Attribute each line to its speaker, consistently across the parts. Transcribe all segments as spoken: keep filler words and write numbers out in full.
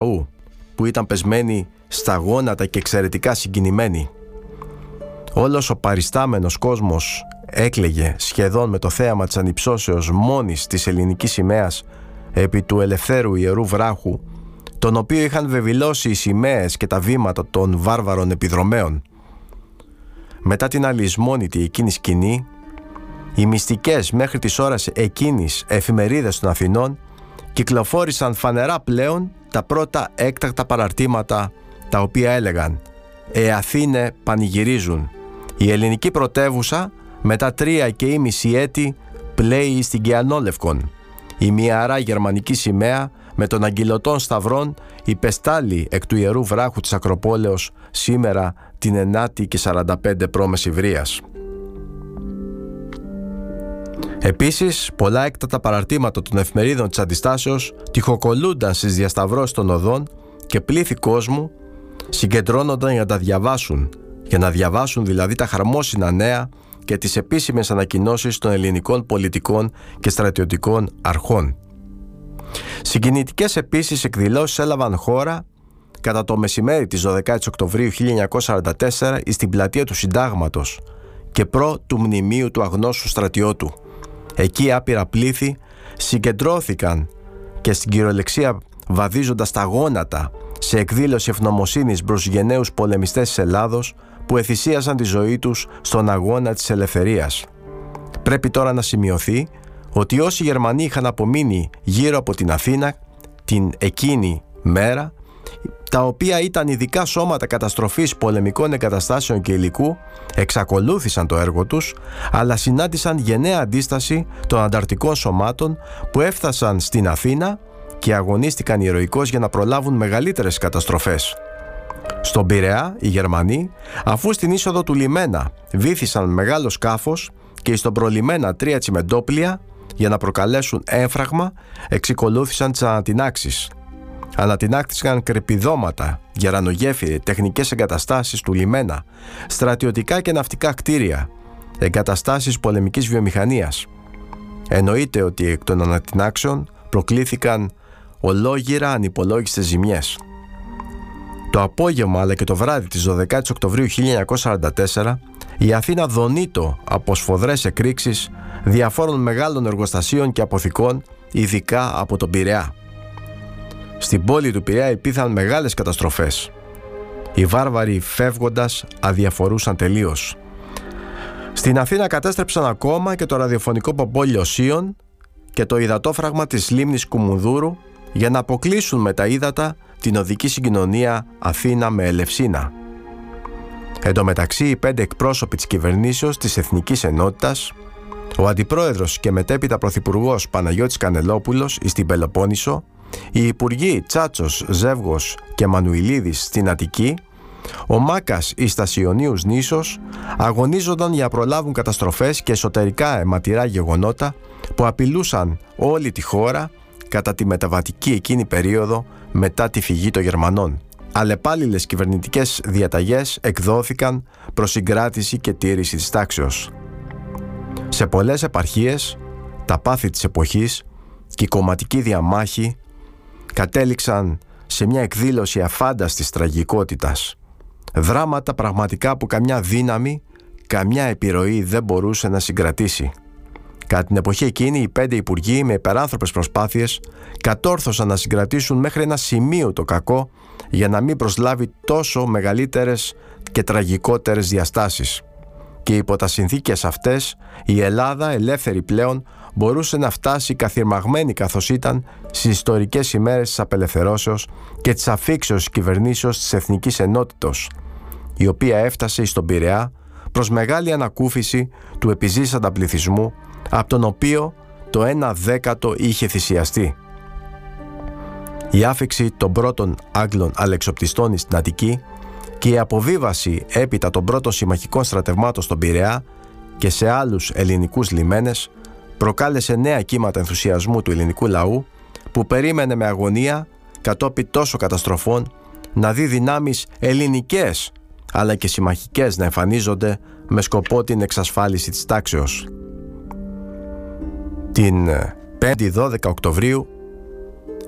Speaker 1: λαού που ήταν πεσμένοι στα γόνατα και εξαιρετικά συγκινημένοι. Όλος ο παριστάμενος κόσμος έκλαιγε σχεδόν με το θέαμα της ανυψώσεως μόνης της ελληνικής σημαίας επί του ελευθέρου ιερού βράχου, τον οποίο είχαν βεβηλώσει οι σημαίες και τα βήματα των βάρβαρων επιδρομέων. Μετά την αλυσμόνητη εκείνη σκηνή, οι μυστικές μέχρι της ώρας εκείνης εφημερίδες των Αθηνών κυκλοφόρησαν φανερά πλέον τα πρώτα έκτακτα παραρτήματα, τα οποία έλεγαν «Ε Αθήνε πανηγυρίζουν. Η ελληνική πρωτεύουσα μετά τρία και ήμιση έτη πλέει στην Κεανόλευκον. Η μιαρά γερμανική σημαία με των αγγυλωτών σταυρών υπεστάλλει εκ του ιερού βράχου της Ακροπόλεως σήμερα την ενάτη και σαράντα πέντε π.Μ. Επίσης, πολλά έκτατα παραρτήματα των εφημερίδων της Αντιστάσεως τυχοκολούνταν στις διασταυρώσεις των οδών και πλήθη κόσμου συγκεντρώνονταν για να τα διαβάσουν, για να διαβάσουν δηλαδή τα χαρμόσυνα νέα και τις επίσημες ανακοινώσεις των ελληνικών πολιτικών και στρατιωτικών αρχών. Συγκινητικές επίσης εκδηλώσεις έλαβαν χώρα κατά το μεσημέρι της δωδεκάτης Οκτωβρίου χίλια εννιακόσια σαράντα τέσσερα στην πλατεία του Συντάγματος και προ του μνημείου του αγνώστου στρατιώτου. Εκεί άπειρα πλήθη συγκεντρώθηκαν και στην κυριολεξία βαδίζοντας τα γόνατα σε εκδήλωση ευγνωμοσύνης προς γενναίους πολεμιστές της Ελλάδος που εθυσίασαν τη ζωή τους στον αγώνα της ελευθερίας. Πρέπει τώρα να σημειωθεί ότι όσοι Γερμανοί είχαν απομείνει γύρω από την Αθήνα την εκείνη μέρα, τα οποία ήταν ειδικά σώματα καταστροφής πολεμικών εγκαταστάσεων και υλικού, εξακολούθησαν το έργο τους, αλλά συνάντησαν γενναία αντίσταση των ανταρτικών σωμάτων που έφτασαν στην Αθήνα και αγωνίστηκαν ηρωικώς για να προλάβουν μεγαλύτερες καταστροφές. Στον Πειραιά, οι Γερμανοί, αφού στην είσοδο του λιμένα βύθισαν μεγάλο σκάφος και στον προλιμένα τρία τσιμεντόπλια για να προκαλέσουν έμφραγμα, εξικολούθησαν τις ανατινάξεις. Ανατινάχθηκαν κρεπιδώματα, γερανογέφυροι, τεχνικές εγκαταστάσεις του λιμένα, στρατιωτικά και ναυτικά κτίρια, εγκαταστάσεις πολεμικής βιομηχανίας. Εννοείται ότι εκ των ανατινάξεων προκλήθηκαν ολόγυρα ανυπολόγιστες ζημιές. Το απόγευμα αλλά και το βράδυ της δωδεκάτης Οκτωβρίου χίλια εννιακόσια σαράντα τέσσερα η Αθήνα δονείτο από σφοδρές εκρήξεις διαφόρων μεγάλων εργοστασίων και αποθηκών, ειδικά από τον Πειραιά. Στην πόλη του Πειραιά υπήρχαν μεγάλες καταστροφές. Οι βάρβαροι φεύγοντας αδιαφορούσαν τελείως. Στην Αθήνα κατέστρεψαν ακόμα και το ραδιοφωνικό πομπόλιο Σίων και το υδατόφραγμα της λίμνης Κουμουνδούρου για να αποκλείσουν με τα ύδατα την οδική συγκοινωνία Αθήνα με Ελευσίνα. Εν τω μεταξύ, οι πέντε εκπρόσωποι της κυβερνήσεως της Εθνικής Ενότητας, ο αντιπρόεδρος και μετέπειτα πρωθυπουργός Παναγιώτης Κανελόπουλος στην Πελοπόννησο, οι υπουργοί Τσάτσος, Ζεύγος και Μανουηλίδης στην Αττική, ο Μάκας εις τα Ιωνίους νήσος, αγωνίζονταν για να προλάβουν καταστροφές και εσωτερικά αιματηρά γεγονότα που απειλούσαν όλη τη χώρα κατά τη μεταβατική εκείνη περίοδο μετά τη φυγή των Γερμανών. Αλλεπάλληλες κυβερνητικές διαταγές εκδόθηκαν προς συγκράτηση και τήρηση της τάξεως. Σε πολλές επαρχίες, τα πάθη της εποχής και η κομματική διαμάχη κατέληξαν σε μια εκδήλωση αφάνταστης τραγικότητας. Δράματα πραγματικά που καμιά δύναμη, καμιά επιρροή δεν μπορούσε να συγκρατήσει. Κατά την εποχή εκείνη, οι πέντε υπουργοί με υπεράνθρωπες προσπάθειες κατόρθωσαν να συγκρατήσουν μέχρι ένα σημείο το κακό για να μην προσλάβει τόσο μεγαλύτερες και τραγικότερες διαστάσεις. Και υπό τα συνθήκες αυτές, η Ελλάδα, ελεύθερη πλέον, μπορούσε να φτάσει καθυρμαγμένη καθώς ήταν στις ιστορικές ημέρες της απελευθερώσεως και της αφίξεως κυβερνήσεως της Εθνικής Ενότητος, η οποία έφτασε στον Πειραιά προς μεγάλη ανακούφιση του επιζήσαντα πληθυσμού, από τον οποίο το ένα δέκατο είχε θυσιαστεί. Η άφιξη των πρώτων Άγγλων αλεξοπτιστών στην Αττική και η αποβίβαση έπειτα των πρώτων συμμαχικών στρατευμάτων στον Πειραιά και σε άλλους ελληνικούς λιμένες προκάλεσε νέα κύματα ενθουσιασμού του ελληνικού λαού, που περίμενε με αγωνία κατόπιν τόσο καταστροφών να δει δυνάμεις ελληνικές αλλά και συμμαχικές να εμφανίζονται με σκοπό την εξασφάλιση της τάξεως. Την πέμπτη δώδεκα Οκτωβρίου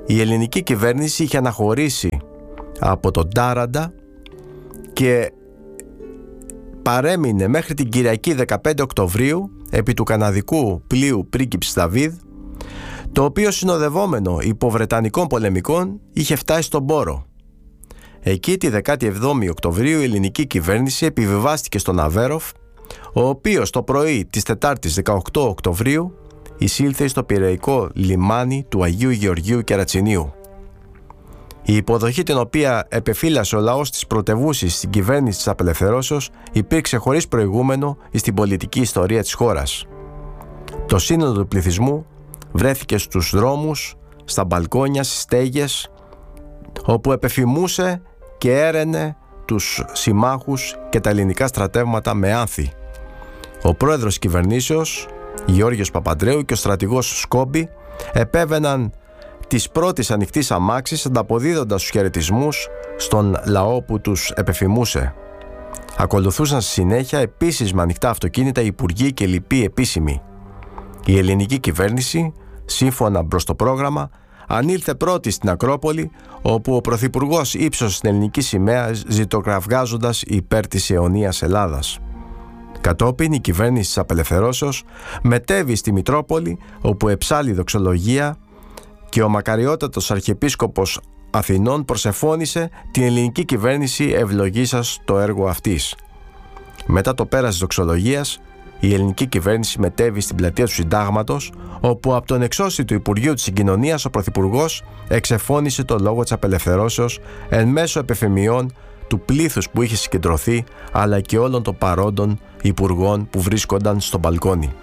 Speaker 1: η ελληνική κυβέρνηση είχε αναχωρήσει από τον Τάραντα και παρέμεινε μέχρι την Κυριακή δεκαπέντε Οκτωβρίου επί του καναδικού πλοίου Πρίγκιψης Δαβίδ, το οποίο συνοδευόμενο υπό βρετανικών πολεμικών είχε φτάσει στον Πόρο. Εκεί τη δεκάτη εβδόμη Οκτωβρίου η ελληνική κυβέρνηση επιβιβάστηκε στον Αβέροφ, ο οποίος το πρωί της Τετάρτης δεκαοκτώ Οκτωβρίου εισήλθε στο πειραιικό λιμάνι του Αγίου Γεωργίου Κερατσινίου. Η υποδοχή την οποία επεφύλασε ο λαός της πρωτευούσης στην κυβέρνηση της απελευθερώσεως υπήρξε χωρίς προηγούμενο στην πολιτική ιστορία της χώρας. Το σύνολο του πληθυσμού βρέθηκε στους δρόμους, στα μπαλκόνια, στις στέγες, όπου επεφημούσε και έρενε τους συμμάχους και τα ελληνικά στρατεύματα με άνθη. Ο πρόεδρος κυβερνήσεως, Γεώργιος Παπαντρέου, και ο στρατηγός Σκόμπη επέβαιναν της πρώτης ανοιχτής αμάξης, ανταποδίδοντας τους χαιρετισμούς στον λαό που τους επεφημούσε. Ακολουθούσαν στη συνέχεια επίσης με ανοιχτά αυτοκίνητα υπουργοί και λοιποί επίσημοι. Η ελληνική κυβέρνηση, σύμφωνα προς το πρόγραμμα, ανήλθε πρώτη στην Ακρόπολη, όπου ο πρωθυπουργός ύψωσε την ελληνική σημαία ζητοκραυγάζοντας υπέρ της αιωνίας Ελλάδας. Κατόπιν η κυβέρνηση της απελευθερώσεως μετέβη στη Μητρόπολη, όπου εψάλλει δοξολογία και ο μακαριότατος Αρχιεπίσκοπος Αθηνών προσεφώνησε την ελληνική κυβέρνηση ευλογήσας το έργο αυτής. Μετά το πέρας της δοξολογίας, η ελληνική κυβέρνηση μετέβη στην πλατεία του Συντάγματος, όπου από τον εξώστη του Υπουργείου της Συγκοινωνίας ο Πρωθυπουργός εξεφώνησε το λόγο της απελευθερώσεως εν μέσω επεφημιών του πλήθους που είχε συγκεντρωθεί, αλλά και όλων των παρόντων υπουργών που βρίσκονταν στο μπαλκόνι.